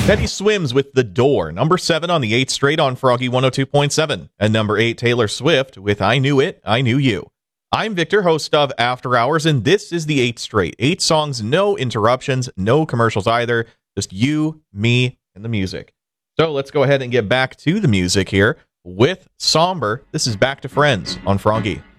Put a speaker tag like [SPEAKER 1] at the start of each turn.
[SPEAKER 1] Teddy Swims with The Door, number 7 on the 8th straight on Froggy 102.7. And number 8, Taylor Swift with I Knew It, I Knew You. I'm Victor, host of After Hours, and this is the 8th straight. 8 songs, no interruptions, no commercials either. Just you, me, and the music. So let's go ahead and get back to the music here with Somber. This is Back to Friends on Froggy.